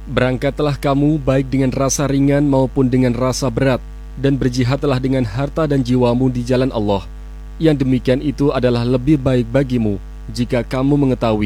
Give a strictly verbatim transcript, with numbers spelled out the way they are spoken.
Berangkatlah kamu baik dengan rasa ringan maupun dengan rasa berat, dan berjihadlah dengan harta dan jiwamu di jalan Allah. Yang demikian itu adalah lebih baik bagimu jika kamu mengetahui.